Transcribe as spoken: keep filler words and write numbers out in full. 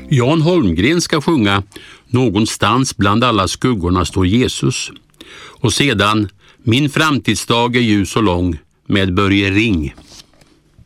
Jan Holmgren ska sjunga Någonstans bland alla skuggorna står Jesus. Och sedan Min framtidsdag är ljus och lång med Börje Ring.